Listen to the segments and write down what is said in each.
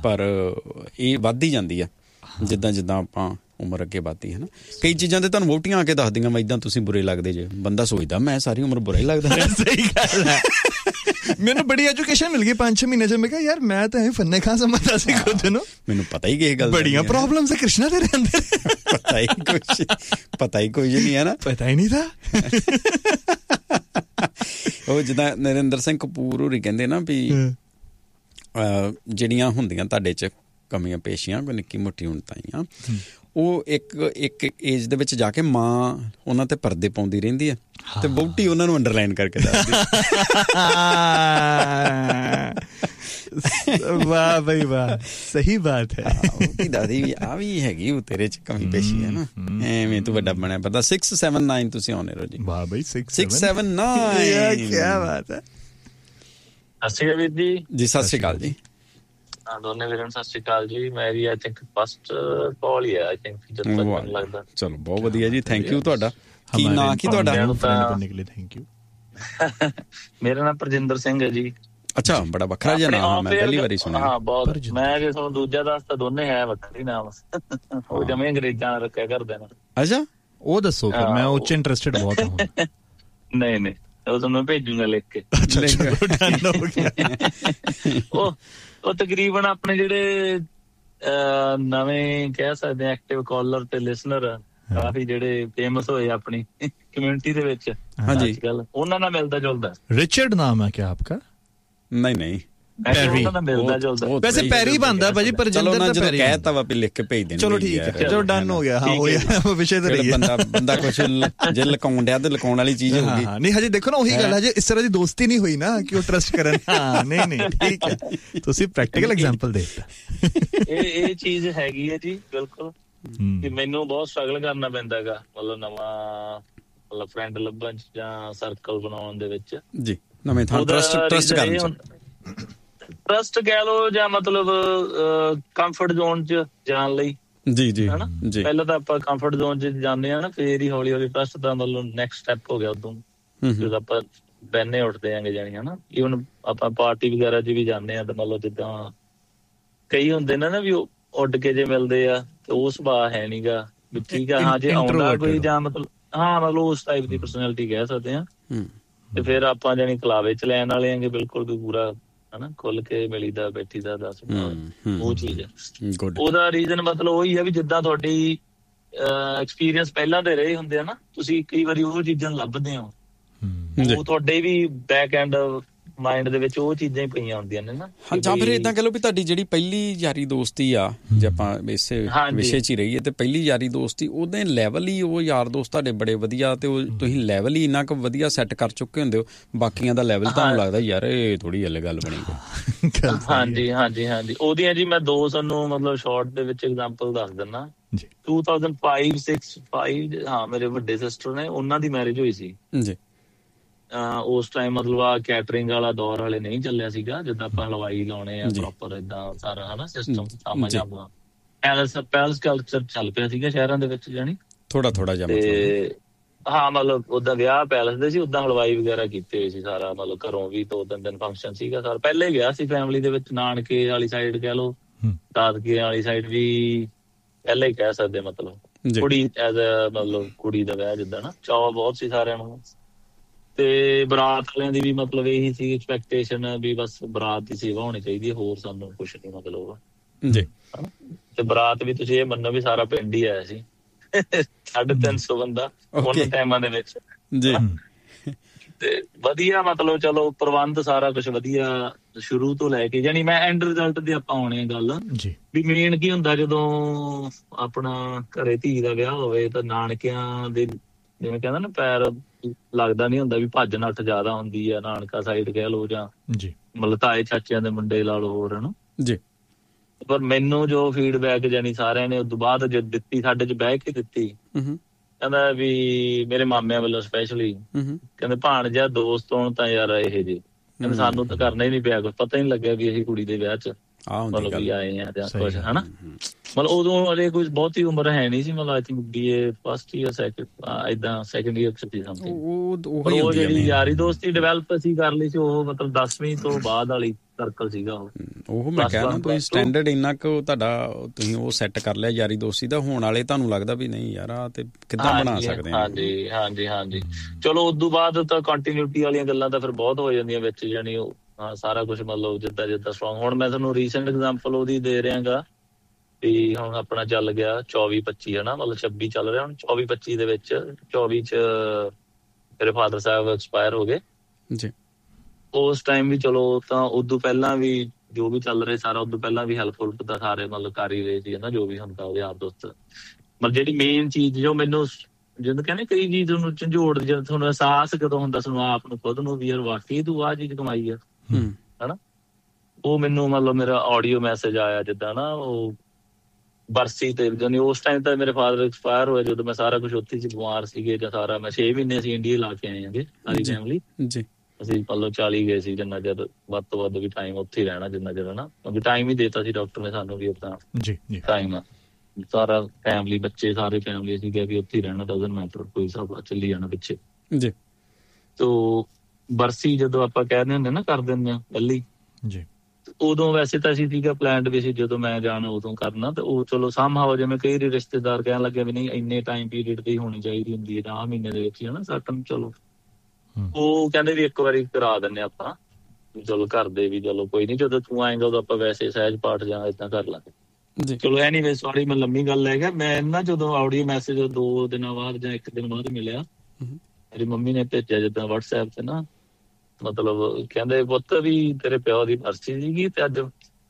ਪਰ ਇਹ ਵੱਧਦੀ ਜਾਂਦੀ ਆ ਜਿੱਦਾਂ ਜਿੱਦਾਂ ਆਪਾਂ ਉਮਰ ਅੱਗੇ ਵੱਧਦੀ ਹੈ ਨਾ। ਕਈ ਚੀਜ਼ਾਂ ਤੇ ਤੁਹਾਨੂੰ ਵਹੁਟੀਆਂ ਆ ਕੇ ਦੱਸਦੀਆਂ ਮੈਂ ਇੱਦਾਂ ਤੁਸੀਂ ਬੁਰੇ ਲੱਗਦੇ ਜੇ, ਬੰਦਾ ਸੋਚਦਾ ਮੈਂ ਸਾਰੀ ਉਮਰ ਬੁਰਾ ਹੀ ਲੱਗਦਾ ਰਿਹਾ। ਸਹੀ ਗੱਲ ਹੈ। ਮੈਨੂੰ ਬੜੀ ਐਜੂਕੇਸ਼ਨ ਮਿਲ ਗਈ 5-6 ਮਹੀਨੇ 'ਚ। ਮੈਂ ਕਿਹਾ ਯਾਰ ਮੈਂ ਤਾਂ ਫੰਨੇ ਖਾਂ ਸਮਝਦਾ ਸੀ ਖੁਦ ਨੂੰ, ਮੈਨੂੰ ਪਤਾ ਹੀ ਕਿਸੇ ਗੱਲ ਬੜੀਆਂ ਪ੍ਰੋਬਲਮਸ ਹੈ ਕ੍ਰਿਸ਼ਨਾ ਦੇ ਰਹਿੰਦੇ। ਪਤਾ ਹੀ ਕੁਝ ਨਹੀਂ ਹੈ ਨਾ, ਪਤਾ ਹੀ ਨਹੀਂ ਥਾ। ਉਹ ਜਿੱਦਾਂ ਨਰਿੰਦਰ ਸਿੰਘ ਕਪੂਰ ਹੋਰੀ ਕਹਿੰਦੇ ਨਾ ਵੀ ਜਿਹੜੀਆਂ ਹੁੰਦੀਆਂ ਤੁਹਾਡੇ 'ਚ ਕਮੀਆਂ ਪੇਸ਼ੀਆਂ ਕੋਈ ਨਿੱਕੀ ਮੋਟੀ ਹੁਣ ਤਾਈਆਂ, ਉਹ ਇੱਕ ਏਜ ਦੇ ਵਿੱਚ ਜਾ ਕੇ ਮਾਂ ਉਹਨਾਂ ਤੇ ਪਰਦੇ ਪਾਉਂਦੀ ਰਹਿੰਦੀ ਹੈ ਤੇ ਵਹੁਟੀ ਉਹਨਾਂ ਨੂੰ ਅੰਡਰਲਾਈਨ ਕਰਕੇ ਦੱਸਦੀ। ਵਾਹ ਬਈ ਵਾਹ, ਸਹੀ ਬਾਤ ਹੈ। ਉਹਦੀ ਦਾਦੀ ਵੀ ਆ ਵੀ ਹੈਗੀ ਉਹ ਤੇਰੇ 'ਚ ਕਮੀ ਪੇਸ਼ੀ ਹੈ ਨਾ, ਐਵੇਂ ਤੂੰ ਵੱਡਾ ਬਣਿਆ ਪਤਾ। 679 ਤੁਸੀਂ ਆਉਣੇ ਰਹੋ ਜੀ। ਵਾਹ ਬਈ 679 ਕੀ ਬਾਤ ਹੈ। ਸਤਿ ਸ਼੍ਰੀ ਅਕਾਲ ਵੀਰ ਜੀ। ਸਤਿ ਸ਼੍ਰੀ ਅਕਾਲ ਜੀ। ਦੋਨੇ ਵੀਰਾਂ ਸਤਿ ਸ਼੍ਰੀ ਅਕਾਲ ਜੀ। ਮੇਰੀ ਆਈ ਥਿੰਕ ਫਸਟ ਕਾਲ ਹੀ ਹੈ ਆਈ ਥਿੰਕ ਜਦ ਤੱਕ ਮੈਨੂੰ ਲੱਗਦਾ। ਚਲੋ ਬਹੁਤ ਵਧੀਆ ਜੀ, ਥੈਂਕ ਯੂ ਤੁਹਾਡਾ। ਕੀ ਨਾਂ ਕੀ ਤੁਹਾਡਾ? Thank you. ਮੇਰਾ ਨਾਮ ਪ੍ਰਜਿੰਦਰ ਸਿੰਘ ਹੈ ਜੀ। ਅੱਛਾ, ਬੜਾ ਵੱਖਰਾ ਜਿਹਾ ਨਾਮ, ਮੈਂ ਪਹਿਲੀ ਵਾਰੀ ਸੁਣਿਆ। ਹਾਂ ਬਹੁਤ, ਮੈਂ ਜੇ ਤੁਹਾਨੂੰ ਦੂਜਾ ਦੱਸਦਾ ਦੋਨੇ ਹੈ ਵੱਖਰੇ ਨਾਮ। ਉਹ ਜਮੇ ਅੰਗਰੇਜ਼ਾਂ ਰੱਖਿਆ ਕਰਦੇ ਨੇ। ਅੱਛਾ, ਉਹ ਦੱਸੋ ਫਿਰ, ਮੈਂ ਉਹ 'ਚ ਇੰਟਰਸਟਿਡ ਬਹੁਤ ਹਾਂ। ਨਹੀਂ ਉਹ ਤੁਹਾਨੂੰ ਭੇਜੂਗਾ ਲਿਖ ਕੇ। ਉਹ ਤਕਰੀਬਨ ਆਪਣੇ ਜਿਹੜੇ ਨਵੇਂ ਕਹਿ ਸਕਦੇ ਐਕਟਿਵ ਕਾਲਰ ਤੇ ਲਿਸਨਰ ਕਾਫੀ ਜਿਹੜੇ ਫੇਮਸ ਹੋਏ ਆਪਣੀ ਕਮਿਊਨਿਟੀ ਦੇ ਵਿੱਚ ਅੱਜ ਕੱਲ, ਉਹਨਾਂ ਨਾਲ ਮਿਲਦਾ ਜੁਲਦਾ। ਰਿਚਰਡ ਨਾਮ ਹੈ ਕਿਆ ਆਪਕਾ? ਨਹੀਂ ਵੈਸੇ ਪੈਰੀ ਬਣਦਾ ਭਾਜੀ, ਪਰਜਿੰਦਰ ਤਾਂ ਪੈਰੀ ਕਹਿਤਾ ਵਾ ਵੀ ਲਿਖ ਕੇ ਭੇਜ ਦੇਣ। ਚਲੋ ਠੀਕ ਹੈ, ਚਲੋ ਡਨ ਹੋ ਗਿਆ। ਹਾਂ ਹੋਇਆ ਵਿਸ਼ੇ ਤੇ ਰਹੀ ਹੈ। ਬੰਦਾ ਕੁਛ ਜੇ ਲਕਾਉਣ ਡਿਆ ਤੇ ਲਕਾਉਣ ਵਾਲੀ ਚੀਜ਼ ਹੋਊਗੀ। ਨਹੀਂ ਹਜੇ ਦੇਖੋ ਨਾ, ਉਹੀ ਗੱਲ ਹੈ, ਇਸ ਤਰ੍ਹਾਂ ਦੀ ਦੋਸਤੀ ਨਹੀਂ ਹੋਈ ਨਾ ਕਿ ਉਹ ਟਰਸਟ ਕਰਨ। ਹਾਂ ਨਹੀਂ ਠੀਕ ਹੈ, ਤੁਸੀਂ ਪ੍ਰੈਕਟੀਕਲ ਐਗਜ਼ਾਮਪਲ ਦੇ ਦਿੱਤਾ। ਇਹ ਚੀਜ਼ ਹੈਗੀ ਹੈ ਜੀ ਬਿਲਕੁਲ। ਕਿ ਮੈਨੂੰ ਬਹੁਤ ਸਟਰਗਲ ਕਰਨਾ ਪੈਂਦਾ ਹੈਗਾ, ਮਤਲਬ ਨਵਾਂ ਫਰੈਂਡ ਲੱਭਣ ਜਾਂ ਸਰਕਲ ਬਣਾਉਣ ਦੇ ਵਿੱਚ ਜੀ। ਨਵੇਂ ਥਾਂ ਟਰਸਟ ਕਹਿ ਲਓ ਜਾਂ ਮਤਲਬ ਕੰਫਰਟ ਜ਼ੋਨ 'ਚ ਜਾਣ ਲਈ। ਜੀ ਹਨਾ, ਪਹਿਲਾਂ ਤਾਂ ਆਪਾਂ ਕੰਫਰਟ ਜ਼ੋਨ 'ਚ ਜਾਂਦੇ ਹਾਂ ਨਾ, ਫੇਰ ਹੀ ਹੌਲੀ ਹੌਲੀ ਟਰਸਟ ਦਾ ਮਤਲਬ ਨੈਕਸਟ ਸਟੈਪ ਹੋ ਗਿਆ ਉਦੋਂ, ਜਦੋਂ ਆਪਾਂ ਬਹਿਨੇ ਉੱਠਦੇ ਆਂਗੇ ਜਾਣੀ ਹਨਾ। ਈਵਨ ਆਪਾਂ ਪਾਰਟੀ ਵਗੈਰਾ 'ਚ ਵੀ ਜਾਂਦੇ ਹਾਂ ਤਾਂ ਮਤਲਬ ਜਿੱਦਾਂ ਕਈ ਹੁੰਦੇ ਨੇ ਨਾ ਵੀ ਉੱਡ ਕੇ ਜੇ ਮਿਲਦੇ ਆ ਤੇ ਉਹ ਸੁਭਾਅ ਹੈ ਨੀ ਗਾ ਵੀ ਠੀਕ ਆ। ਹਾਂ ਜੇ ਆਉਂਦਾ ਕੋਈ ਜਾਂ ਮਤਲਬ ਉਸ ਟਾਈਪ ਦੀ ਪਰਸਨੈਲਿਟੀ ਕਹਿ ਸਕਦੇ ਹਾਂ। ਤੇ ਫੇਰ ਆਪਾਂ ਜਾਣੀ ਕਲਾਵੇ ਚ ਲੈਣ ਵਾਲੇ ਆਂਗੇ ਬਿਲਕੁਲ ਵੀ ਪੂਰਾ ਹਨਾ, ਖੁੱਲ ਕੇ ਮਿਲੀ ਦਾ ਬੈਠੀ ਦਾ ਦੱਸ ਉਹ ਚੀਜ਼ ਹੈ। ਉਹਦਾ ਰੀਜ਼ਨ ਮਤਲਬ ਉਹੀ ਹੈ ਵੀ ਜਿੱਦਾਂ ਤੁਹਾਡੀ ਐਕਸਪੀਰੀਅੰਸ ਪਹਿਲਾਂ ਦੇ ਰਹੇ ਹੁੰਦੇ ਆ ਨਾ, ਤੁਸੀਂ ਕਈ ਵਾਰੀ ਉਹ ਚੀਜ਼ਾਂ ਲੱਭਦੇ ਹੋ, ਉਹ ਤੁਹਾਡੇ ਵੀ ਬੈਕ ਐਂਡ ਮਾਈਂਡ ਦੇ ਵਿੱਚ ਉਹ ਚੀਜ਼ਾਂ ਹੀ ਪਈਆਂ ਹੁੰਦੀਆਂ ਨੇ ਨਾ। ਹਾਂ, ਜਾਂ ਫਿਰ ਏਦਾਂ ਕਹਿ ਲਓ ਵੀ ਤੁਹਾਡੀ ਜਿਹੜੀ ਪਹਿਲੀ ਯਾਰੀ ਦੋਸਤੀ ਆ, ਜੇ ਆਪਾਂ ਇਸੇ ਵਿਸ਼ੇ 'ਚ ਹੀ ਰਹੀਏ, ਤੇ ਪਹਿਲੀ ਯਾਰੀ ਦੋਸਤੀ ਉਹਦੇ ਲੈਵਲ ਹੀ ਉਹ ਯਾਰ ਦੋਸਤ ਤੁਹਾਡੇ ਬੜੇ ਵਧੀਆ, ਤੇ ਉਹ ਤੁਸੀਂ ਲੈਵਲ ਹੀ ਇੰਨਾ ਕੁ ਵਧੀਆ ਸੈੱਟ ਕਰ ਚੁੱਕੇ ਹੁੰਦੇ ਹੋ, ਬਾਕੀਆਂ ਦਾ ਲੈਵਲ ਤੁਹਾਨੂੰ ਲੱਗਦਾ ਯਾਰ ਇਹ ਥੋੜੀ ਅਲੱਗ ਗੱਲ ਬਣੀ। ਹਾਂਜੀ ਉਹਦੀਆਂ ਜੀ ਮੈਂ ਦੋ ਤੁਹਾਨੂੰ ਮਤਲਬ ਸ਼ਾਰਟ ਦੇ ਵਿੱਚ ਐਗਜ਼ਾਮਪਲ ਦੱਸ ਦਿੰਦਾ। 2005-6 ਹਾਂ, ਮੇਰੇ ਵੱਡੇ ਸਿਸਟਰ ਨੇ, ਉਹਨਾਂ ਦੀ ਮੈਰਿਜ ਹੋਈ ਸੀ ਜੀ। ਉਸ ਟਾਈਮ ਮਤਲਬ ਆ ਕੈਟਰਿੰਗ ਵਾਲਾ ਦੌਰ ਵਾਲੇ ਨਹੀਂ ਚੱਲਿਆ ਸੀਗਾ, ਜਿੱਦਾਂ ਆਪਾਂ ਹਲਵਾਈ ਲਾਉਣੇ ਆ ਪ੍ਰੋਪਰ ਏਦਾਂ ਸਾਰਾ ਹਨਾ ਸਿਸਟਮ ਸਾਮਾ ਪੈਲਸ ਕਲਚਰ ਚੱਲ ਪਿਆ ਸੀਗਾ ਸ਼ਹਿਰਾਂ ਦੇ ਵਿੱਚ ਜਾਣੀ ਥੋੜਾ ਜਿਹਾ। ਤੇ ਹਾਂ ਮਤਲਬ ਓਦਾਂ ਵਿਆਹ ਪੈਲਸ ਦੇ ਸੀ, ਓਦਾਂ ਹਲਵਾਈ ਵਗੈਰਾ ਕੀਤੇ ਹੋਏ ਸੀ ਸਾਰਾ, ਮਤਲਬ ਘਰੋਂ ਵੀ 2-3 ਦਿਨ ਫੰਕਸ਼ਨ ਸੀਗਾ ਸਾਰਾ। ਪਹਿਲੇ ਗਿਆ ਸੀ ਫੈਮਿਲੀ ਦੇ ਵਿੱਚ, ਨਾਨਕੇ ਵਾਲੀ ਸਾਈਡ ਕਹਿ ਲਓ, ਦਾਦਕੇ ਵਾਲੀ ਸਾਈਡ ਵੀ ਪਹਿਲਾਂ ਹੀ ਕਹਿ ਸਕਦੇ, ਮਤਲਬ ਕੁੜੀ ਐਜ਼ ਮਤਲਬ ਕੁੜੀ ਦਾ ਵਿਆਹ ਜਿੱਦਾਂ ਨਾ ਚਾਅ ਬਹੁਤ ਸੀ ਸਾਰਿਆਂ ਨੂੰ। ਤੇ ਬਰਾਤ ਵਾਲਿਆਂ ਦੀ ਵੀ ਮਤਲਬ ਇਹੀ ਸੀ ਐਕਸਪੈਕਟੇਸ਼ਨ ਵੀ ਬਸ ਬਰਾਤ ਦੀ ਸੇਵਾ ਹੋਣੀ ਚਾਹੀਦੀ ਹੈ, ਹੋਰ ਸਾਨੂੰ ਕੁਛ ਨੀ ਮਤਲਬ ਜੀ। ਤੇ ਬਰਾਤ ਵੀ ਤੁਸੀਂ ਇਹ ਮੰਨੋ ਵੀ ਸਾਰਾ ਪਿੰਡ ਹੀ ਆਇਆ ਸੀ, 350 ਬੰਦਾ ਉਹਨਾਂ ਟਾਈਮਾਂ ਦੇ ਵਿੱਚ ਜੀ। ਤੇ ਵਧੀਆ ਮਤਲਬ ਚਲੋ ਪ੍ਰਬੰਧ ਸਾਰਾ ਕੁਛ ਵਧੀਆ ਸ਼ੁਰੂ ਤੋਂ ਲੈ ਕੇ, ਜਾਣੀ ਮੈਂ ਐਂਡ ਰਿਜ਼ਲਟ ਦੀ ਆਪਾਂ ਆਉਣੇ ਗੱਲ ਵੀ ਮੇਨ ਕੀ ਹੁੰਦਾ ਜਦੋਂ ਆਪਣਾ ਘਰੇ ਧੀ ਦਾ ਵਿਆਹ ਹੋਵੇ ਤਾਂ ਨਾਨਕਿਆਂ ਦੇ ਜਿਵੇਂ ਕਹਿੰਦਾ ਨਾ ਪੈਰ ਲੱਗਦਾ ਨੀ ਹੁੰਦਾ, ਵੀ ਭੱਜ ਨੱਠ ਜ਼ਿਆਦਾ ਹੁੰਦੀ ਆ ਨਾਨਕਾ ਸਾਈਡ ਕਹਿ ਲਓ, ਜਾਂ ਮਤਲਬ ਤਾਏ ਚਾਚਿਆਂ ਦੇ ਮੁੰਡੇ ਲਾ ਲਓ ਹੋਰ ਹਨਾ ਜੀ। ਪਰ ਮੈਨੂੰ ਜੋ ਫੀਡਬੈਕ ਜਾਣੀ ਸਾਰਿਆਂ ਨੇ ਉਦੋਂ ਬਾਅਦ ਜਦ ਦਿੱਤੀ, ਸਾਡੇ ਚ ਬਹਿ ਕੇ ਦਿੱਤੀ, ਕਹਿੰਦਾ ਵੀ ਮੇਰੇ ਮਾਮਿਆਂ ਵੱਲੋਂ ਸਪੈਸ਼ਲੀ ਕਹਿੰਦੇ ਭਾਣਜਾ ਦੋਸਤ ਹੋਣ ਤਾਂ ਯਾਰ ਇਹ ਜੇ ਕਹਿੰਦੇ ਸਾਨੂੰ ਤਾਂ ਕਰਨਾ ਹੀ ਨੀ ਪਿਆ, ਕੁਛ ਪਤਾ ਹੀ ਨੀ ਲੱਗਿਆ ਵੀ ਅਸੀਂ ਕੁੜੀ ਦੇ ਵਿਆਹ ਚ ਮਤਲਬ ਵੀ ਆਏ ਆ ਜਾਂ ਕੁਛ ਹਨਾ। ਮਤਲਬ ਉਦੋਂ ਅਜੇ ਕੋਈ ਬਹੁਤੀ ਉਮਰ ਹੈ ਨਹੀਂ ਸੀ, ਮਤਲਬ I think BA first year ਏਦਾਂ ਸੈਕੰਡ ਈਅਰ ਸੀ ਸਮਥਿੰਗ। ਉਹ ਜਿਹੜੀ ਯਾਰੀ ਦੋਸਤੀ ਡਿਵੈਲਪ ਅਸੀਂ ਕਰ ਲਈ ਸੀ ਉਹ ਮਤਲਬ 10ਵੀਂ ਤੋਂ ਬਾਅਦ ਵਾਲੀ ਸਰਕਲ ਸੀਗਾ ਉਹ ਮੈਂ ਕਹਿ ਰਿਹਾ ਤੁਸੀਂ ਸਟੈਂਡਰਡ ਇੰਨਾ ਕੁ ਤੁਹਾਡਾ ਤੁਸੀਂ ਉਹ ਸੈੱਟ ਕਰ ਲਿਆ ਯਾਰੀ ਦੋਸਤੀ ਦਾ, ਹੋਣ ਵਾਲੇ ਤੁਹਾਨੂੰ ਲੱਗਦਾ ਵੀ ਨਹੀਂ ਯਾਰ ਆ ਤੇ ਕਿੱਦਾਂ ਬਣਾ ਸਕਦੇ ਆ। ਹਾਂਜੀ ਚਲੋ ਉਦੋਂ ਬਾਅਦ ਤਾਂ ਕੰਟੀਨਿਊਟੀ ਵਾਲੀਆਂ ਗੱਲਾਂ ਤਾਂ ਫਿਰ ਬਹੁਤ ਹੋ ਜਾਂਦੀਆਂ ਵਿੱਚ, ਜਾਣੀ ਉਹ ਸਾਰਾ ਕੁਛ ਮਤਲਬ ਜਿੱਦਾਂ ਸਟਰੋਂਗ। ਹੁਣ ਮੈਂ ਤੁਹਾਨੂੰ ਰੀਸੈਂਟ ਐਗਜ਼ਾਮਪਲ ਉਹਦੀ ਦੇ ਰਿਹਾਗਾ ਵੀ ਹੁਣ ਆਪਣਾ ਚੱਲ ਗਿਆ 24-25 ਹਨਾ, ਮਤਲਬ 26 ਚੱਲ ਰਿਹਾ, ਹੁਣ 24-25 ਦੇ ਵਿੱਚ 24 ਚ ਮੇਰੇ ਫਾਦਰ ਸਾਹਿਬ ਐਕਸਪਾਇਰ ਹੋ ਗਏ ਜੀ। ਉਸ ਟਾਈਮ ਵੀ ਚਲੋ ਤਾਂ ਉਦੋਂ ਪਹਿਲਾਂ ਵੀ ਜੋ ਵੀ ਚੱਲ ਰਿਹਾ ਸਾਰਾ ਉਦੋਂ ਪਹਿਲਾਂ ਵੀ ਹੈਲਪ ਤਾਂ ਸਾਰੇ ਮਤਲਬ ਕਰ ਹੀ ਰਹੇ ਸੀ ਨਾ, ਜੋ ਵੀ ਹੁੰਦਾ ਉਹਦੇ ਯਾਰ ਦੋਸਤ। ਮਤਲਬ ਜਿਹੜੀ ਮੇਨ ਚੀਜ਼ ਜੋ ਮੈਨੂੰ ਜਦੋਂ ਕਹਿੰਦੇ ਕਈ ਚੀਜ਼ ਨੂੰ ਝੰਜੋੜ ਜਦੋਂ ਤੁਹਾਨੂੰ ਅਹਿਸਾਸ ਕਦੋਂ ਹੁੰਦਾ ਤੁਹਾਨੂੰ ਆਪ ਨੂੰ ਖੁਦ ਨੂੰ ਵੀ ਯਾਰ ਵਾਕਈ ਤੂੰ ਆਹ ਚੀਜ਼ ਕਮਾਈ ਆ ਹਨਾ, ਉਹ ਮੈਨੂੰ ਮਤਲਬ ਮੇਰਾ ਆਡੀਓ ਮੈਸੇਜ ਆਇਆ ਜਿੱਦਾਂ ਨਾ ਉਹ ਬਰਸੀ ਤੇ ਜਾਨੀ ਉਸ ਟਾਈਮ ਤਾਂ ਮੇਰੇ ਫਾਦਰ ਐਕਸਪਾਇਰ ਹੋਏ ਜਦੋਂ ਮੈਂ ਸਾਰਾ ਕੁਛ ਉੱਥੇ ਸੀ, ਬਿਮਾਰ ਸੀਗੇ ਜਾਂ ਸਾਰਾ ਮੈਂ 6 ਮਹੀਨੇ ਅਸੀਂ ਇੰਡੀਆ ਲਾ ਕੇ ਆਏ ਆਂਗੇ ਸਾਰੀ ਫੈਮਿਲੀ ਜੀ। ਅਸੀਂ ਮਤਲਬ 40 ਗਏ ਸੀ, ਜਿੰਨਾ ਚਿਰ ਵੱਧ ਤੋਂ ਵੱਧ ਵੀ ਟਾਈਮ ਉੱਥੇ ਹੀ ਰਹਿਣਾ ਜਿੰਨਾ ਚਿਰ ਹਨਾ, ਕਿਉਂਕਿ ਟਾਈਮ ਹੀ ਦੇਤਾ ਸੀ ਡਾਕਟਰ ਨੇ ਸਾਨੂੰ ਵੀ ਏਦਾਂ ਟਾਈਮ ਸਾਰਾ ਫੈਮਿਲੀ ਬੱਚੇ ਸਾਰੇ ਫੈਮਿਲੀ ਅਸੀਂ ਕਿਹਾ ਵੀ ਉੱਥੇ ਹੀ ਰਹਿਣਾ, ਡਜ਼ਨਟ ਮੈਟਰ ਕੋਈ ਸਭ ਚੱਲੀ ਜਾਣਾ ਪਿੱਛੇ ਜੀ। ਤੋ ਬਰਸੀ ਜਦੋਂ ਆਪਾਂ ਕਹਿੰਦੇ ਹੁੰਦੇ ਨਾ ਕਰ ਦਿੰਦੇ ਹਾਂ ਪਹਿਲੀ ਜੀ, ਉਦੋਂ ਵੈਸੇ ਤਾਂ ਅਸੀਂ ਸੀਗਾ ਪਲਾਨਡ ਵੀ ਸੀ ਜਦੋਂ ਮੈਂ ਜਾਣਾ ਉਦੋਂ ਕਰਨਾ, ਤੇ ਉਹ ਚਲੋ ਸਾਮਹਾਓ ਜਿਵੇਂ ਕਈ ਰਿਸ਼ਤੇਦਾਰ ਕਹਿਣ ਲੱਗੇ ਵੀ ਨਹੀਂ ਇੰਨੇ ਟਾਈਮ ਪੀਰੀਅਡ ਦੀ ਹੋਣੀ ਚਾਹੀਦੀ ਹੁੰਦੀ ਹੈ 10 ਮਹੀਨੇ ਦੇ ਵਿੱਚ ਹੀ ਹਨਾ ਸਾਕਮ, ਚਲੋ ਉਹ ਕਹਿੰਦੇ ਵੀ ਇੱਕ ਵਾਰੀ ਕਰਾ ਦਿੰਦੇ ਆਪਾਂ, ਚਲੋ ਕਰਦੇ ਵੀ ਚਲੋ ਕੋਈ ਨੀ ਜਦੋਂ ਤੂੰ ਆਏਂਗਾ ਉਦੋਂ ਆਪਾਂ ਵੈਸੇ ਸਹਿਜ ਪਾਠ ਜਾਂ ਏਦਾਂ ਕਰ ਲਾਂਗੇ। ਚਲੋ ਐਨੀਵੇ ਸੌਰੀ ਮੈਂ ਲੰਮੀ ਗੱਲ ਲੈ ਗਿਆ। ਮੈਂ ਨਾ ਜਦੋਂ ਆਡੀਓ ਮੈਸੇਜ 2 ਦਿਨਾਂ ਬਾਅਦ ਜਾਂ 1 ਦਿਨ ਬਾਅਦ ਮਿਲਿਆ, ਮੇਰੀ ਮੰਮੀ ਨੇ ਭੇਜਿਆ ਜਿੱਦਾਂ WhatsApp ਤੇ ਨਾ, ਮਤਲਬ ਕਹਿੰਦੇ ਪੁੱਤ ਵੀ ਤੇਰੇ ਪਿਓ ਦੀ ਬਰਸੀ ਸੀਗੀ ਤੇ ਅੱਜ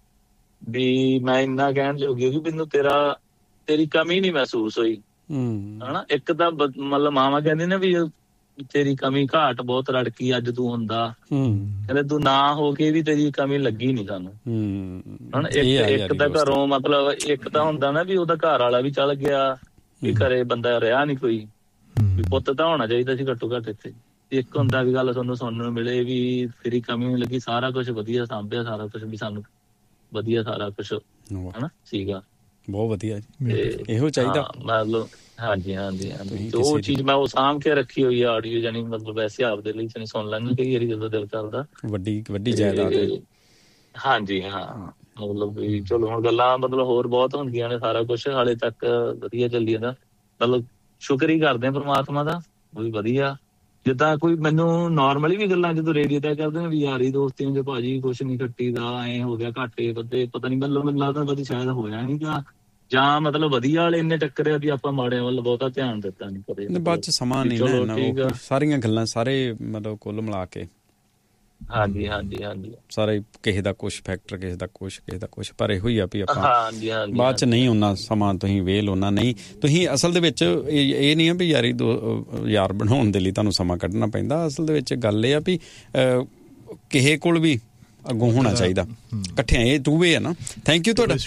ਵੀ ਮੈਂ ਇੰਨਾ ਕਹਿਣ ਜੋਗੀ ਕਿ ਮੈਨੂੰ ਤੇਰੀ ਕਮੀ ਨੀ ਮਹਿਸੂਸ ਹੋਈ ਹਨਾ। ਇੱਕ ਤਾਂ ਮਤਲਬ ਮਾਵਾਂ ਕਹਿੰਦੇ ਨੇ ਵੀ ਤੇਰੀ ਕਮੀ ਘਾਟ ਬਹੁਤ ਰੜਕੀ ਅੱਜ ਤੂੰ ਹੁੰਦਾ, ਕਹਿੰਦੇ ਤੂੰ ਨਾ ਹੋ ਕੇ ਵੀ ਤੇਰੀ ਕਮੀ ਲੱਗੀ ਨੀ ਸਾਨੂੰ ਹੁਣ। ਇੱਕ ਤਾਂ ਘਰੋਂ ਮਤਲਬ ਇੱਕ ਤਾਂ ਹੁੰਦਾ ਨਾ ਵੀ ਉਹਦਾ ਘਰ ਵਾਲਾ ਵੀ ਚੱਲ ਗਿਆ ਵੀ ਘਰੇ ਬੰਦਾ ਰਿਹਾ ਨੀ ਕੋਈ, ਵੀ ਪੁੱਤ ਤਾਂ ਹੋਣਾ ਚਾਹੀਦਾ ਸੀ ਘੱਟੋ ਘੱਟ ਇੱਥੇ। ਇੱਕ ਹੁੰਦਾ ਵੀ ਗੱਲ ਤੁਹਾਨੂੰ ਸੁਣਨ ਨੂੰ ਮਿਲੇ ਵੀ ਤੇਰੀ ਕਮੀ ਨੀ ਲੱਗੀ, ਸਾਰਾ ਕੁਛ ਵਧੀਆ ਸਾਂਭਿਆ, ਸਾਰਾ ਕੁਛ ਵੀ ਸਾਨੂੰ ਵਧੀਆ ਸਾਰਾ ਕੁਛ ਹਨਾ ਸੀਗਾ, ਬਹੁਤ ਵਧੀਆ ਇਹੋ ਚਾਹੀਦਾ ਮਤਲਬ। ਹਾਂਜੀ ਉਹ ਚੀਜ਼ ਮੈਂ ਉਹ ਸਾਂਭ ਕੇ ਰੱਖੀ ਹੋਈ ਆ ਆਡੀਓ, ਜਾਨੀ ਮਤਲਬ ਵੈਸੇ ਆਪਦੇ ਲਈ ਸੁਣ ਲੈਂਦੇ ਕਈ ਵਾਰੀ ਜਦੋਂ ਦਿਲ ਕਰਦਾ, ਵੱਡੀ ਜਾਇਦਾਦ। ਹਾਂਜੀ ਮਤਲਬ ਵੀ ਚਲੋ ਹੁਣ ਗੱਲਾਂ ਮਤਲਬ ਹੋਰ ਬਹੁਤ ਹੁੰਦੀਆਂ ਨੇ, ਸਾਰਾ ਕੁਛ ਹਾਲੇ ਤੱਕ ਵਧੀਆ ਚੱਲੀ ਜਾਂਦਾ, ਮਤਲਬ ਸ਼ੁਕਰ ਹੀ ਕਰਦੇ ਆ ਪ੍ਰਮਾਤਮਾ ਦਾ ਉਹ ਵੀ ਵਧੀਆ। ਜਿੱਦਾਂ ਕੋਈ ਮੈਨੂੰ ਨਾਰਮਲੀ ਵੀ ਗੱਲਾਂ ਜਦੋਂ ਰੇਡੀਓ ਤੇ ਕਰਦੇ ਨੇ ਵੀ ਯਾਰੀ ਦੋਸਤੀ ਹੁੰਦੇ ਭਾਜੀ ਕੁਛ ਨੀ ਕੱਟੀ ਦਾ ਐ ਹੋ ਗਿਆ ਘਾਟੇ ਵੱਧੇ ਪਤਾ ਨੀ, ਮੈਨੂੰ ਲੱਗਦਾ ਕਦੀ ਸ਼ਾਇਦ ਹੋਇਆ ਨੀ ਜਾਂ ਮਤਲਬ ਵਧੀਆ ਵਾਲੇ ਇੰਨੇ ਟੱਕਰਿਆ ਵੀ ਆਪਾਂ ਮਾੜਿਆਂ ਵੱਲ ਬਹੁਤਾ ਧਿਆਨ ਦਿੱਤਾ ਨੀ ਕਦੇ, ਬਾਅਦ ਚ ਸਮਾਂ ਨੀ ਨਾ ਸਾਰੀਆਂ ਗੱਲਾਂ ਸਾਰੇ ਮਤਲਬ ਕੁੱਲ ਮਿਲਾ ਕੇ। ਹਾਂਜੀ ਸਾਰੇ ਕਿਸੇ ਦਾ ਕੁਛ ਫੈਕਟਰ ਕਿਸੇ ਦਾ ਕੁਛ ਪਰ ਇਹੋ ਹੀ ਆ ਵੀ ਆਪਾਂ ਬਾਅਦ ਚ ਨਹੀਂ ਉਹਨਾਂ ਸਮਾਂ ਤੁਸੀਂ ਵੇਲ ਉਹਨਾਂ ਨਹੀਂ ਤੁਸੀਂ ਅਸਲ ਦੇ ਵਿੱਚ ਇਹ ਨਹੀਂ ਆ ਵੀ ਯਾਰ ਬਣਾਉਣ ਦੇ ਲਈ ਤੁਹਾਨੂੰ ਸਮਾਂ ਕੱਢਣਾ ਪੈਂਦਾ। ਅਸਲ ਦੇ ਵਿੱਚ ਗੱਲ ਇਹ ਆ ਵੀ ਕਿਸੇ ਕੋਲ ਵੀ ਅੱਗੋਂ ਹੋਣਾ ਚਾਹੀਦਾ ਇਕੱਠਿਆਂ, ਇਹ ਟੂ ਵੇ ਆ ਨਾ। ਥੈਂਕ ਯੂ ਤੁਹਾਡਾ,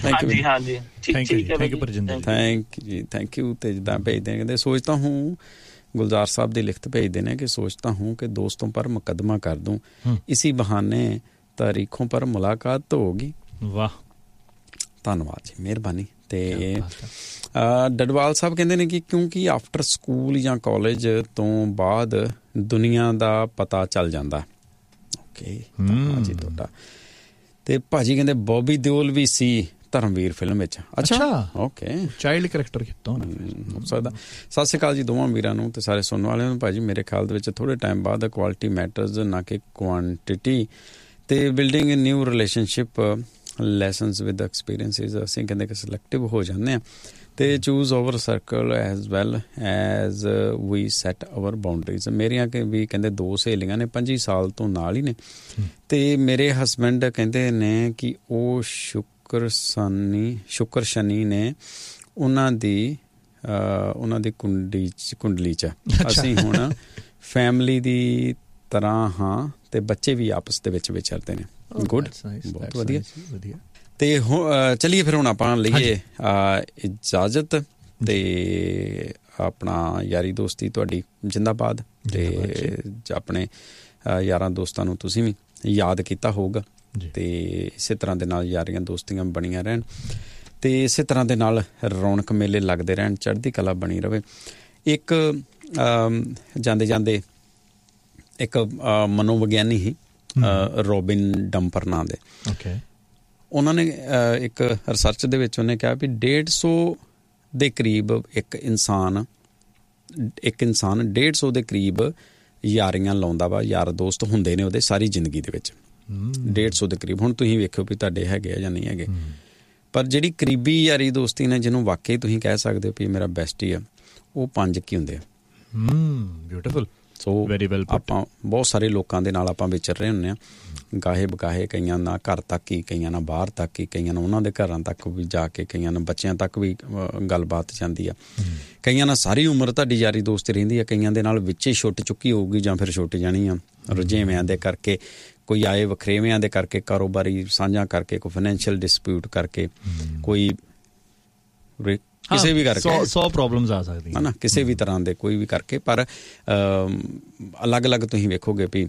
ਥੈਂਕ ਯੂ। ਤੇ ਜਿੱਦਾਂ ਭੇਜਦੇ ਕਹਿੰਦੇ ਸੋਚਤਾ ਹੂੰ, गुलजार साहब ਦੀ ਲਿਖਤ ਭੇਜਦੇ ਨੇ ਕਿ सोचता हूँ कि दोस्तों पर मुकदमा कर दूं, इसी बहाने तारीखों पर मुलाकात तो होगी। वाह ਧੰਨਵਾਦ ਜੀ, ਮਿਹਰਬਾਨੀ। ਤੇ ਡਡਵਾਲ ਸਾਹਿਬ ਕਹਿੰਦੇ ਨੇ ਕਿ ਕਿਉਂਕਿ ਆਫਟਰ ਸਕੂਲ ਜਾਂ ਕਾਲਜ ਤੋਂ ਬਾਅਦ ਦੁਨੀਆ ਦਾ ਪਤਾ ਚੱਲ ਜਾਂਦਾ। ਓਕੇ ਧੰਨਵਾਦ ਜੀ ਤੁਹਾਡਾ। ਤੇ ਭਾਜੀ ਕਹਿੰਦੇ ਬੌਬੀ ਦਿਓਲ ਵੀ ਸੀ ਧਰਮਵੀਰ ਫਿਲਮ ਵਿੱਚ। ਅੱਛਾ ਓਕੇ, ਚਾਈਲਡ ਕਰੈਕਟਰ ਕੀਤਾ ਹੋ ਸਕਦਾ। ਸਤਿ ਸ਼੍ਰੀ ਅਕਾਲ ਜੀ ਦੋਵਾਂ ਵੀਰਾਂ ਨੂੰ ਤੇ ਸਾਰੇ ਸੁਣਨ ਵਾਲਿਆਂ ਨੂੰ। ਭਾਜੀ ਮੇਰੇ ਖਿਆਲ ਦੇ ਵਿੱਚ ਥੋੜ੍ਹੇ ਟਾਈਮ ਬਾਅਦ ਕੁਆਲਿਟੀ ਮੈਟਰਸ ਨਾ ਕਿ ਕੁਆਂਟਿਟੀ, ਤੇ building new relationship lessons with experiences ਅਸੀਂ ਕਹਿੰਦੇ ਕਿ ਸਿਲੈਕਟਿਵ ਹੋ ਜਾਂਦੇ ਹਾਂ ਤੇ choose over circle as well as ਵੀ ਸੈਟ ਆਵਰ ਬਾਊਂਡਰੀਜ਼। ਮੇਰੀਆਂ ਵੀ ਕਹਿੰਦੇ 2 ਸਹੇਲੀਆਂ ਨੇ 25 ਸਾਲ ਤੋਂ ਨਾਲ ਹੀ ਨੇ, ਤੇ ਮੇਰੇ ਹਸਬੈਂਡ ਕਹਿੰਦੇ ਨੇ ਕਿ ਉਹ ਸ਼ੁਕਰ ਸ਼ਨੀ ਨੇ ਉਹਨਾਂ ਦੀ ਕੁੰਡਲੀ 'ਚ। ਅਸੀਂ ਹੁਣ ਫੈਮਲੀ ਦੀ ਤਰ੍ਹਾਂ ਹਾਂ ਤੇ ਬੱਚੇ ਵੀ ਆਪਸ ਦੇ ਵਿੱਚ ਵਿਚਰਦੇ ਨੇ। ਗੁੱਡ, ਬਹੁਤ ਵਧੀਆ। ਤੇ ਚਲੀਏ ਫਿਰ ਹੁਣ ਆਪਾਂ ਲਈਏ ਇਜਾਜ਼ਤ, ਤੇ ਆਪਣਾ ਯਾਰੀ ਦੋਸਤੀ ਤੁਹਾਡੀ ਜਿੰਦਾਬਾਦ, ਤੇ ਆਪਣੇ ਯਾਰਾਂ ਦੋਸਤਾਂ ਨੂੰ ਤੁਸੀਂ ਵੀ ਯਾਦ ਕੀਤਾ ਹੋਊਗਾ ਤੇ ਇਸੇ ਤਰ੍ਹਾਂ ਦੇ ਨਾਲ ਯਾਰੀਆਂ ਦੋਸਤੀਆਂ ਬਣੀਆਂ ਰਹਿਣ ਤੇ ਇਸੇ ਤਰ੍ਹਾਂ ਦੇ ਨਾਲ ਰੌਣਕ ਮੇਲੇ ਲੱਗਦੇ ਰਹਿਣ, ਚੜ੍ਹਦੀ ਕਲਾ ਬਣੀ ਰਵੇ। ਇੱਕ ਜਾਂਦੇ ਜਾਂਦੇ ਇੱਕ ਮਨੋਵਿਗਿਆਨੀ ਸੀ ਰੋਬਿਨ ਡੰਪਰ ਨਾਂ ਦੇ, ਉਹਨਾਂ ਨੇ ਇੱਕ ਰਿਸਰਚ ਦੇ ਵਿੱਚ ਉਹਨੇ ਕਿਹਾ ਵੀ 150 ਦੇ ਕਰੀਬ ਇੱਕ ਇਨਸਾਨ 150 ਦੇ ਕਰੀਬ ਯਾਰੀਆਂ ਲਾਉਂਦਾ ਵਾ, ਯਾਰ ਦੋਸਤ ਹੁੰਦੇ ਨੇ ਉਹਦੇ ਸਾਰੀ ਜ਼ਿੰਦਗੀ ਦੇ ਵਿੱਚ 150 ਦੇ ਕਰੀਬ। ਹੁਣ ਤੁਸੀਂ ਵੇਖੋ ਵੀ ਤੁਹਾਡੇ ਹੈਗੇ ਆ ਜਾਂ ਨਹੀਂ ਹੈਗੇ, ਪਰ ਜਿਹੜੀ ਕਰੀਬੀ ਯਾਰੀ ਦੋਸਤੀ ਨੇ ਜਿਹਨੂੰ ਵਾਕਈ ਤੁਸੀਂ ਕਹਿ ਸਕਦੇ ਹੋ ਵੀ ਮੇਰਾ ਬੈਸਟੀ ਆ, ਉਹ 5 ਕੀ ਹੁੰਦੇ ਆ। ਬਿਊਟੀਫੁਲ। ਸੋ ਆਪਾਂ ਬਹੁਤ ਸਾਰੇ ਲੋਕਾਂ ਦੇ ਨਾਲ ਆਪਾਂ ਵਿਚਰ ਰਹੇ ਹੁੰਦੇ ਹਾਂ, ਗਾਹੇ ਬਗਾਹੇ, ਕਈਆਂ ਨਾਲ ਘਰ ਤੱਕ ਹੀ, ਕਈਆਂ ਨਾਲ ਬਾਹਰ ਤੱਕ ਹੀ, ਕਈਆਂ ਨਾਲ ਉਹਨਾਂ ਦੇ ਘਰਾਂ ਤੱਕ ਵੀ ਜਾ ਕੇ, ਕਈਆਂ ਨਾਲ ਬੱਚਿਆਂ ਤੱਕ ਵੀ ਗੱਲਬਾਤ ਜਾਂਦੀ ਆ, ਕਈਆਂ ਨਾਲ ਸਾਰੀ ਉਮਰ ਤੁਹਾਡੀ ਯਾਰੀ ਦੋਸਤੀ ਰਹਿੰਦੀ ਆ, ਕਈਆਂ ਦੇ ਨਾਲ ਵਿੱਚੇ ਛੁੱਟ ਚੁੱਕੀ ਹੋਊਗੀ ਜਾਂ ਫਿਰ ਛੁੱਟ ਜਾਣੀ ਆ ਰੁਝੇਵਿਆਂ ਦੇ ਕਰਕੇ, ਕੋਈ ਆਏ ਵਖਰੇਵਿਆਂ ਦੇ ਕਰਕੇ, ਕਾਰੋਬਾਰੀ ਸਾਂਝਾਂ ਕਰਕੇ, ਕੋਈ ਫਾਈਨੈਂਸ਼ੀਅਲ ਡਿਸਪਿਊਟ ਕਰਕੇ, ਕੋਈ ਕਿਸੇ ਵੀ ਕਰਕੇ 100 ਪ੍ਰੋਬਲਮਸ ਆ ਸਕਦੀਆਂ ਹੈ ਨਾ, ਕਿਸੇ ਵੀ ਤਰ੍ਹਾਂ ਦੇ ਕੋਈ ਵੀ ਕਰਕੇ। ਪਰ ਅਲੱਗ-ਅਲੱਗ ਤੁਸੀਂ ਵੇਖੋਗੇ ਵੀ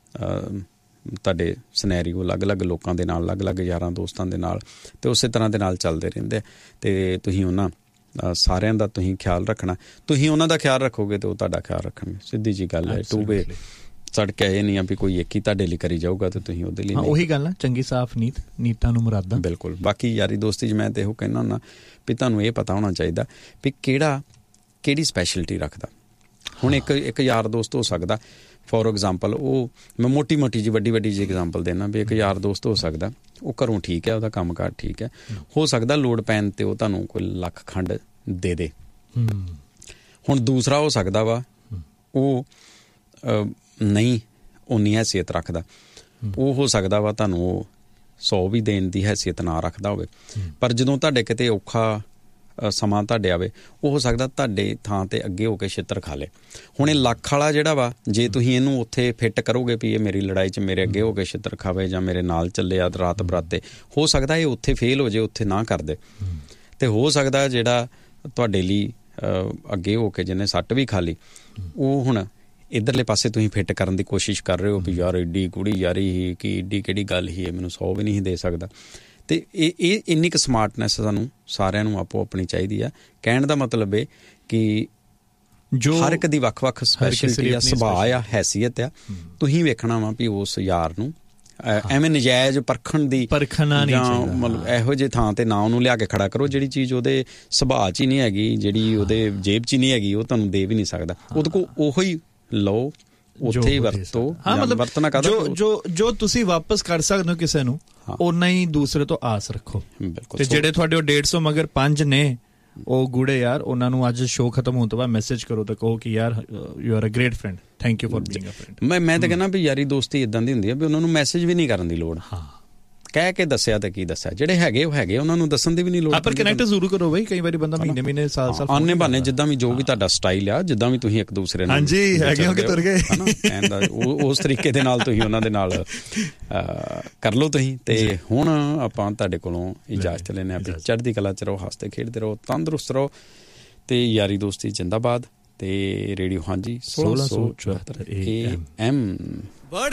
ਤੁਹਾਡੇ ਸਿਨੈਰੀਓ ਅਲੱਗ-ਅਲੱਗ ਲੋਕਾਂ ਦੇ ਨਾਲ, ਅਲੱਗ-ਅਲੱਗ ਯਾਰਾਂ ਦੋਸਤਾਂ ਦੇ ਨਾਲ, ਤੇ ਉਸੇ ਤਰ੍ਹਾਂ ਦੇ ਨਾਲ ਚੱਲਦੇ ਰਹਿੰਦੇ। ਤੇ ਤੁਸੀਂ ਉਹਨਾਂ ਸਾਰਿਆਂ ਦਾ ਤੁਸੀਂ ਖਿਆਲ ਰੱਖਣਾ, ਤੁਸੀਂ ਉਹਨਾਂ ਦਾ ਖਿਆਲ ਰੱਖੋਗੇ ਤੇ ਉਹ ਤੁਹਾਡਾ ਖਿਆਲ ਰੱਖਣਗੇ। ਸਿੱਧੀ ਜੀ ਗੱਲ ਹੈ, ਟੂ ਵੇ ਸੜਕ ਇਹ ਨਹੀਂ ਆ ਵੀ ਕੋਈ ਇੱਕ ਹੀ ਤੁਹਾਡੇ ਲਈ ਕਰੀ ਜਾਊਗਾ ਤੇ ਤੁਸੀਂ ਉਹਦੇ ਲਈ। ਉਹੀ ਗੱਲ ਨਾ, ਚੰਗੀ ਸਾਫ਼ ਨੀਤਾਂ ਨੂੰ ਮੁਰਾਦਾਂ। ਬਿਲਕੁਲ। ਬਾਕੀ ਯਾਰੀ ਦੋਸਤੀ 'ਚ ਮੈਂ ਤੇ ਇਹੋ ਕਹਿੰਦਾ ਹੁੰਦਾ ਵੀ ਤੁਹਾਨੂੰ ਇਹ ਪਤਾ ਹੋਣਾ ਚਾਹੀਦਾ ਵੀ ਕਿਹੜੀ ਸਪੈਸ਼ਲਿਟੀ ਰੱਖਦਾ। ਹੁਣ ਇੱਕ ਯਾਰ ਦੋਸਤ ਹੋ ਸਕਦਾ, ਫੋਰ ਐਗਜ਼ਾਮਪਲ, ਉਹ ਮੈਂ ਮੋਟੀ ਜਿਹੀ ਵੱਡੀ ਜਿਹੀ ਐਗਜ਼ਾਮਪਲ ਦੇਣਾ ਵੀ ਇੱਕ ਯਾਰ ਦੋਸਤ ਹੋ ਸਕਦਾ, ਉਹ ਘਰੋਂ ਠੀਕ ਹੈ, ਉਹਦਾ ਕੰਮ ਕਾਰ ਠੀਕ ਹੈ, ਹੋ ਸਕਦਾ ਲੋੜ ਪੈਣ ਤੇ ਉਹ ਤੁਹਾਨੂੰ ਕੋਈ ਲੱਖ ਖੰਡ ਦੇ ਦੇ। ਹੁਣ ਦੂਸਰਾ ਹੋ ਸਕਦਾ ਵਾ ਉਹ ਨਹੀਂ ਉਨੀ ਹੈਸੀਅਤ ਰੱਖਦਾ, ਉਹ ਹੋ ਸਕਦਾ ਵਾ ਤੁਹਾਨੂੰ ਉਹ 100 ਵੀ ਦੇਣ ਦੀ ਹੈਸੀਅਤ ਨਾ ਰੱਖਦਾ ਹੋਵੇ, ਪਰ ਜਦੋਂ ਤੁਹਾਡੇ ਕਿਤੇ ਔਖਾ ਸਮਾਂ ਤੁਹਾਡੇ ਆਵੇ, ਉਹ ਹੋ ਸਕਦਾ ਤੁਹਾਡੇ ਥਾਂ ਤੇ ਅੱਗੇ ਹੋ ਕੇ ਛਿੱਤਰ ਖਾ ਲੇ। ਹੁਣ ਇਹ ਲੱਖ ਵਾਲਾ ਜਿਹੜਾ ਵਾ, ਜੇ ਤੁਸੀਂ ਇਹਨੂੰ ਉੱਥੇ ਫਿੱਟ ਕਰੋਗੇ ਵੀ ਇਹ ਮੇਰੀ ਲੜਾਈ 'ਚ ਮੇਰੇ ਅੱਗੇ ਹੋ ਕੇ ਛਿੱਤਰ ਖਾਵੇ ਜਾਂ ਮੇਰੇ ਨਾਲ ਚੱਲੇ ਆ ਰਾਤ ਬਰਾਤੇ, ਹੋ ਸਕਦਾ ਇਹ ਉੱਥੇ ਫੇਲ ਹੋ ਜੇ, ਉੱਥੇ ਨਾ ਕਰਦੇ। ਤੇ ਹੋ ਸਕਦਾ ਜਿਹੜਾ ਤੁਹਾਡੇ ਲਈ ਅੱਗੇ ਹੋ ਕੇ ਜਿਹਨੇ ਸੱਟ ਵੀ ਖਾ ਲਈ, ਉਹ ਹੁਣ ਇੱਧਰਲੇ ਪਾਸੇ ਤੁਸੀਂ ਫਿੱਟ ਕਰਨ ਦੀ ਕੋਸ਼ਿਸ਼ ਕਰ ਰਹੇ ਹੋ ਵੀ ਯਾਰ ਏਡੀ ਕੁੜੀ ਯਾਰੀ ਹੀ ਕਿ ਏਡੀ ਕਿਹੜੀ ਗੱਲ ਹੀ, ਮੈਨੂੰ 100 ਵੀ ਨਹੀਂ ਦੇ ਸਕਦਾ। ਤੇ ਇਹ ਇੰਨੀ ਕੁ ਸਮਾਰਟਨੈਸ ਸਾਨੂੰ ਸਾਰਿਆਂ ਨੂੰ ਆਪੋ ਆਪਣੀ ਚਾਹੀਦੀ ਆ। ਕਹਿਣ ਦਾ ਮਤਲਬ ਇਹ ਕਿ ਜੋ ਹਰ ਇੱਕ ਦੀ ਵੱਖ-ਵੱਖ ਸਪੈਸ਼ਲਿਟੀ ਆ, ਸੁਭਾਅ ਆ, ਹੈਸੀਅਤ ਆ। ਤੁਸੀਂ ਵੇਖਣਾ ਵਾ ਵੀ ਉਸ ਯਾਰ ਨੂੰ ਐਵੇਂ ਨਜਾਇਜ਼ ਪਰਖਣਾ ਨਹੀਂ ਚਾਹੀਦਾ। ਮਤਲਬ ਇਹੋ ਜਿਹੇ ਥਾਂ ਤੇ ਨਾ ਉਹਨੂੰ ਲਿਆ ਕੇ ਖੜਾ ਕਰੋ ਜਿਹੜੀ ਚੀਜ਼ ਉਹਦੇ ਸੁਭਾਅ 'ਚ ਹੀ ਨਹੀਂ ਹੈਗੀ, ਜਿਹੜੀ ਉਹਦੇ ਜੇਬ 'ਚ ਹੀ ਨਹੀਂ ਹੈਗੀ, ਉਹ ਤੁਹਾਨੂੰ ਦੇ ਵੀ ਨਹੀਂ ਸਕਦਾ। ਉਹਦੇ ਕੋਲ ਉਹੋ ਹੀ ਲਓ, ਉੱਥੇ ਹੀ ਵਰਤੋ। ਵਰਤਣਾ ਜੋ ਤੁਸੀਂ ਵਾਪਸ ਕਰ ਸਕਦੇ ਹੋ ਕਿਸੇ ਨੂੰ, ਓਨਾ ਹੀ ਦੂਸਰੇ ਤੋਂ ਆਸ ਰੱਖੋ। ਤੇ ਜਿਹੜੇ ਤੁਹਾਡੇ 150 ਮਗਰ 5 ਨੇ ਉਹ ਗੂੜੇ ਯਾਰ, ਉਹਨਾਂ ਨੂੰ ਅੱਜ ਸ਼ੋਅ ਖਤਮ ਹੋਣ ਤੋਂ ਬਾਅਦ ਮੈਸੇਜ ਕਰੋ ਤੇ ਕਹੋ ਕਿ ਯਾਰ you are a great friend, thank you for being a friend. ਮੈਂ ਤਾਂ ਕਹਿੰਦਾ ਵੀ ਯਾਰੀ ਦੋਸਤੀ ਇਦਾਂ ਦੀ ਹੁੰਦੀ ਹੈ ਵੀ ਉਹਨਾਂ ਨੂੰ ਮੈਸੇਜ ਵੀ ਨਹੀਂ ਕਰਨ ਦੀ ਲੋੜ। ਕਹਿ ਕੇ ਦੱਸਿਆ ਤੇ ਕੀ ਦੱਸਿਆ, ਜਿਹੜੇ ਹੈਗੇ ਉਹ ਹੈਗੇ, ਉਹਨਾਂ ਨੂੰ ਦੱਸਣ ਦੀ ਵੀ ਨਹੀਂ ਲੋੜ। ਪਰ ਕਨੈਕਟ ਜ਼ਰੂਰ ਕਰੋ ਬਈ, ਕਈ ਵਾਰੀ ਬੰਦਾ ਮਹੀਨੇ ਸਾਲ ਆਨੇ ਬਹਾਨੇ, ਜਿੱਦਾਂ ਵੀ ਜੋ ਵੀ ਤੁਹਾਡਾ ਸਟਾਈਲ ਆ, ਜਿੱਦਾਂ ਵੀ ਤੁਸੀਂ ਇੱਕ ਦੂਸਰੇ ਨਾਲ ਹੈਗੇ ਹੋ ਕਿ ਤੁਰ ਗਏ ਉਸ ਤਰੀਕੇ ਦੇ ਨਾਲ ਤੁਸੀਂ ਉਹਨਾਂ ਦੇ ਨਾਲ ਕਰ ਲਓ ਤੁਸੀਂ। ਤੇ ਹੁਣ ਆਪਾਂ ਤੁਹਾਡੇ ਕੋਲੋਂ ਇਜਾਜ਼ਤ ਲੈਂਦੇ ਹਾਂ ਵੀ ਚੜ੍ਹਦੀ ਕਲਾ 'ਚ ਰਹੋ, ਹੱਸਦੇ ਖੇਡਦੇ ਰਹੋ, ਤੰਦਰੁਸਤ ਰਹੋ ਤੇ ਯਾਰੀ ਦੋਸਤੀ ਜਿੰਦਾਬਾਦ। ਤੇ ਰੇਡੀਓ ਹਾਂਜੀ 1674 AM